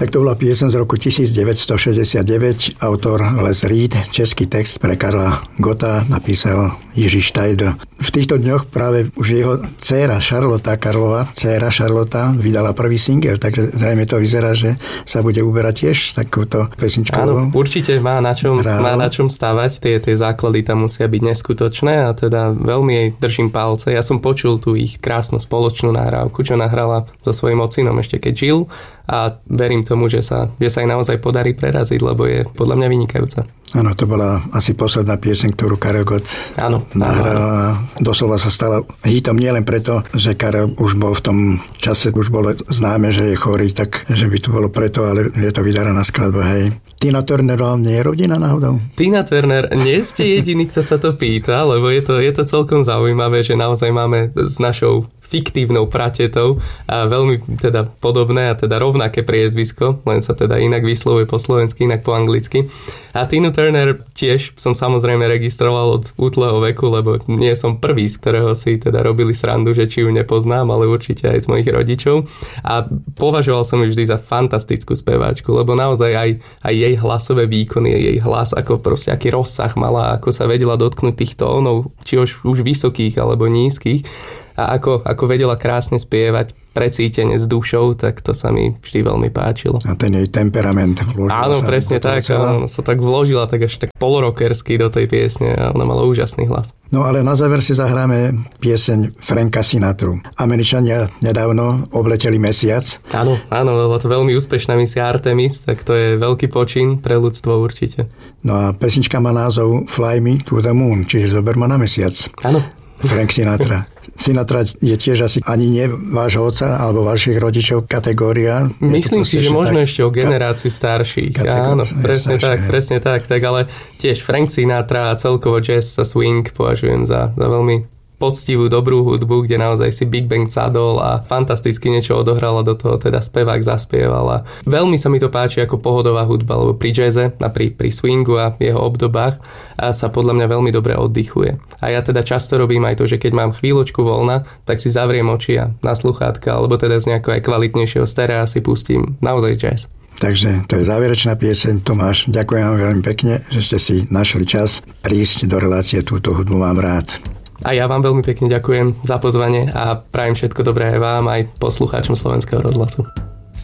Tak to bola pieseň z roku 1969, autor Les Reed, český text pre Karla Gotta napísal Jiří Štajdl. V týchto dňoch práve už jeho dcéra Charlotta Karlova, vydala prvý single, takže zrejme to vyzerá, že sa bude uberať tiež takúto pesničkou. Áno, určite má na čom stavať, tie základy tam musia byť neskutočné a teda veľmi jej držím palce. Ja som počul tú ich krásnu spoločnú nahrávku, čo nahrala so svojím ocinom ešte keď žil a verím tomu, že sa jej naozaj podarí preraziť, lebo je podľa mňa vynikajúca. Áno, to bola asi posledná pieseň, ktorú Karel Gott nahral a doslova sa stala hitom nielen preto, že Karel už bol v tom čase, už bolo známe, že je chorý, tak že by to bolo preto, ale je to vydaraná skladba, hej. Tina Turner vám nie je rodina náhodou? Tina Turner, nie ste jediný, kto sa to pýta, lebo je to celkom zaujímavé, že naozaj máme s našou fiktívnou pratetou a veľmi teda podobné a teda rovnaké priezvisko, len sa teda inak vyslovuje po slovensky, inak po anglicky. A Tinu Turner tiež som samozrejme registroval od útleho veku, lebo nie som prvý, z ktorého si teda robili srandu, že či ju nepoznám, ale určite aj z mojich rodičov. A považoval som ju vždy za fantastickú speváčku, lebo naozaj aj jej hlasové výkony, jej hlas, ako proste aký rozsah mala, ako sa vedela dotknúť tých tónov, či už vysokých alebo nízkych. A ako vedela krásne spievať, precítene s dušou, tak to sa mi vždy veľmi páčilo. A ten jej temperament vložila. Áno, presne tak. Áno, sa tak vložila tak až tak polorockersky do tej piesne a ona mala úžasný hlas. No ale na záver si zahráme pieseň Franka Sinatru. Američania nedávno obleteli mesiac. Áno, bola to veľmi úspešná misia Artemis, tak to je veľký počin pre ľudstvo určite. No a pesnička má názov Fly Me to the Moon, čiže zober ma na mesiac. Áno. Frank Sinatra. Sinatra je tiež asi ani nie vášho otca alebo vašich rodičov kategória. Myslím si, že možno ešte o generáciu starších. Áno, presne tak. Tak ale tiež Frank Sinatra a celkovo jazz a swing považujem za veľmi poctivú, dobrú hudbu, kde naozaj si Big Bang sadol a fantasticky niečo odohrala do toho, teda spevák zaspieval. A veľmi sa mi to páči ako pohodová hudba, lebo pri jazze a pri swingu a jeho obdobách sa podľa mňa veľmi dobre oddychuje. A ja teda často robím aj to, že keď mám chvíľočku voľna, tak si zavriem oči a na sluchátka, alebo teda z nejakého aj kvalitnejšieho stereo si pustím naozaj jazz. Takže to je záverečná pieseň. Tomáš, ďakujem vám veľmi pekne, že ste si našli čas prísť do relácie Túto hudbu mám rád. A ja vám veľmi pekne ďakujem za pozvanie a prajem všetko dobré aj vám, aj poslucháčom Slovenského rozhlasu.